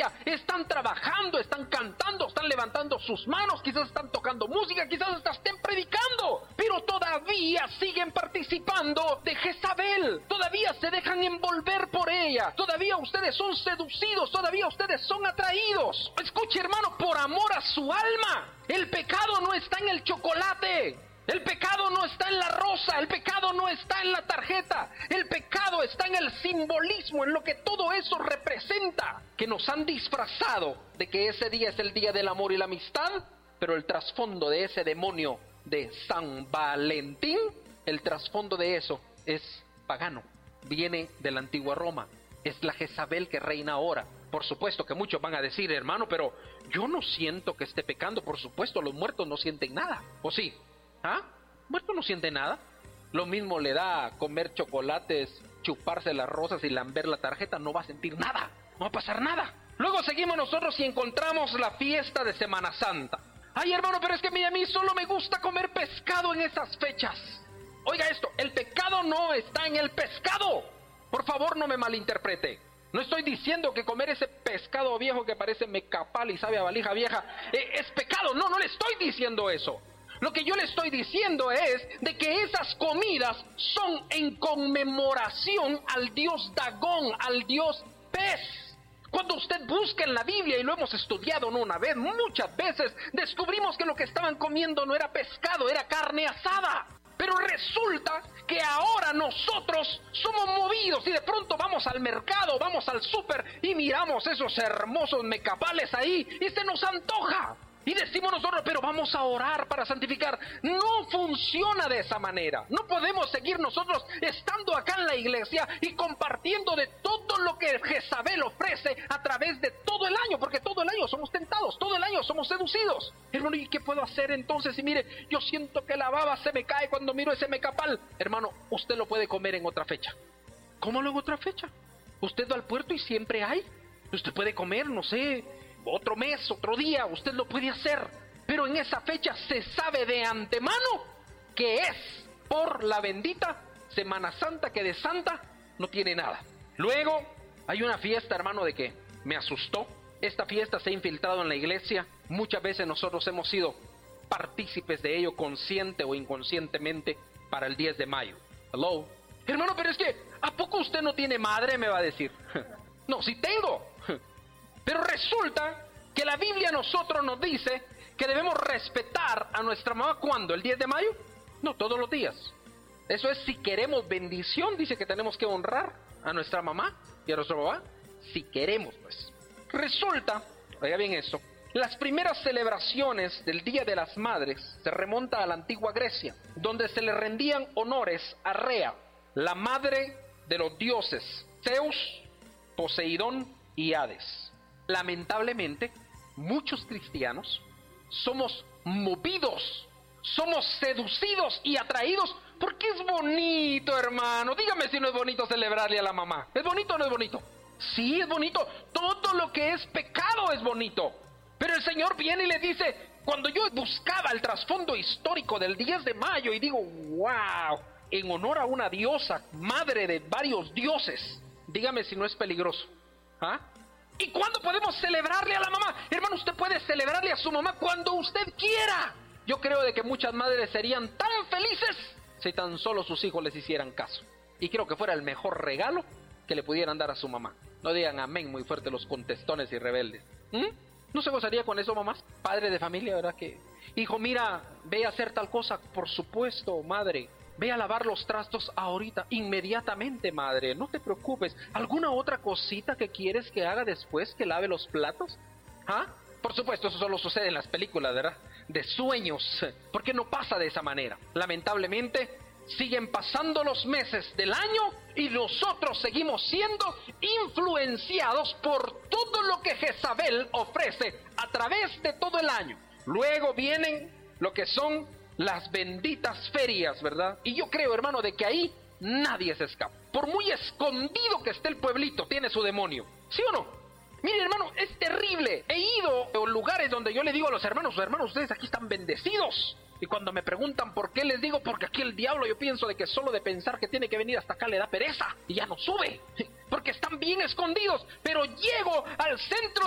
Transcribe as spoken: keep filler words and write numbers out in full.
iglesia están trabajando, están cantando, están levantando sus manos, quizás están tocando música, quizás hasta estén predicando, pero todavía siguen participando de Jezabel, todavía se dejan envolver por ella, todavía ustedes son seducidos, todavía ustedes son atraídos. Escuche, hermano, por amor a su alma, el pecado no está en el chocolate. El pecado no está en la rosa, el pecado no está en la tarjeta, el pecado está en el simbolismo, en lo que todo eso representa, que nos han disfrazado de que ese día es el día del amor y la amistad, pero el trasfondo de ese demonio de San Valentín, el trasfondo de eso es pagano, viene de la antigua Roma, es la Jezabel que reina ahora. Por supuesto que muchos van a decir, hermano, pero yo no siento que esté pecando. Por supuesto, los muertos no sienten nada, ¿o sí? ¿Ah? Muerto no siente nada. Lo mismo le da comer chocolates, chuparse las rosas y lamber la tarjeta. No va a sentir nada, no va a pasar nada. Luego seguimos nosotros y encontramos la fiesta de Semana Santa. Ay, hermano, pero es que a mí solo me gusta comer pescado en esas fechas. Oiga esto, el pecado no está en el pescado. Por favor, no me malinterprete. No estoy diciendo que comer ese pescado viejo que parece mecapal y sabe a valija vieja eh, es pecado. No, no le estoy diciendo eso. Lo que yo le estoy diciendo es de que esas comidas son en conmemoración al dios Dagón, al dios pez. Cuando usted busca en la Biblia, y lo hemos estudiado no una vez, muchas veces, descubrimos que lo que estaban comiendo no era pescado, era carne asada. Pero resulta que ahora nosotros somos movidos y de pronto vamos al mercado, vamos al súper y miramos esos hermosos mecapales ahí y se nos antoja. Y decimos nosotros, pero vamos a orar para santificar. No funciona de esa manera. No podemos seguir nosotros estando acá en la iglesia y compartiendo de todo lo que Jezabel ofrece a través de todo el año, porque todo el año somos tentados, todo el año somos seducidos. Hermano, ¿y qué puedo hacer entonces? Y mire, yo siento que la baba se me cae cuando miro ese mecapal. Hermano, usted lo puede comer en otra fecha. ¿Cómo en otra fecha? Usted va al puerto y siempre hay. Usted puede comer, no sé, otro mes, otro día, usted lo puede hacer, pero en esa fecha se sabe de antemano que es por la bendita Semana Santa, que de santa no tiene nada. Luego hay una fiesta, hermano, de que me asustó. Esta fiesta se ha infiltrado en la iglesia. Muchas veces nosotros hemos sido partícipes de ello, consciente o inconscientemente, para el diez de mayo. Hello. Hermano, pero es que, ¿a poco usted no tiene madre? Me va a decir. No, sí tengo. Pero resulta que la Biblia a nosotros nos dice que debemos respetar a nuestra mamá. ¿Cuándo? ¿El diez de mayo? No, todos los días. Eso es, si queremos bendición, dice que tenemos que honrar a nuestra mamá y a nuestro papá. Si queremos, pues. Resulta, oiga bien esto, las primeras celebraciones del Día de las Madres se remonta a la antigua Grecia, donde se le rendían honores a Rea, la madre de los dioses Zeus, Poseidón y Hades. Lamentablemente, muchos cristianos somos movidos, somos seducidos y atraídos porque es bonito, hermano. Dígame si no es bonito celebrarle a la mamá. ¿Es bonito o no es bonito? Sí, es bonito. Todo lo que es pecado es bonito. Pero el Señor viene y le dice, cuando yo buscaba el trasfondo histórico del diez de mayo y digo, wow, en honor a una diosa, madre de varios dioses, dígame si no es peligroso. ¿Ah? ¿Y cuándo podemos celebrarle a la mamá? Hermano, usted puede celebrarle a su mamá cuando usted quiera. Yo creo de que muchas madres serían tan felices si tan solo sus hijos les hicieran caso. Y creo que fuera el mejor regalo que le pudieran dar a su mamá. No digan amén muy fuerte los contestones y rebeldes. ¿Mm? ¿No se gozaría con eso, mamás? Padre de familia, ¿verdad? Que, hijo, mira, ve a hacer tal cosa. Por supuesto, madre. Ve a lavar los trastos ahorita, inmediatamente, madre, no te preocupes. ¿Alguna otra cosita que quieres que haga después que lave los platos? ¿Ah? Por supuesto, eso solo sucede en las películas, ¿verdad? De sueños, porque no pasa de esa manera. Lamentablemente, siguen pasando los meses del año y nosotros seguimos siendo influenciados por todo lo que Jezabel ofrece a través de todo el año. Luego vienen lo que son las benditas ferias, ¿verdad? Y yo creo, hermano, de que ahí nadie se escapa. Por muy escondido que esté el pueblito, tiene su demonio. ¿Sí o no? Mire, hermano, es terrible. He ido a lugares donde yo le digo a los hermanos, hermanos, ustedes aquí están bendecidos. Y cuando me preguntan por qué, les digo, porque aquí el diablo, yo pienso de que solo de pensar que tiene que venir hasta acá le da pereza y ya no sube. Porque están bien escondidos. Pero llego al centro